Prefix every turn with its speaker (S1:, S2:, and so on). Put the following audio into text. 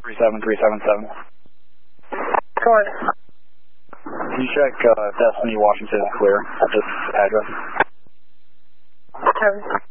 S1: 37377.
S2: Go on.
S1: Can you check Destiny, Washington is clear at this address?
S2: Kevin.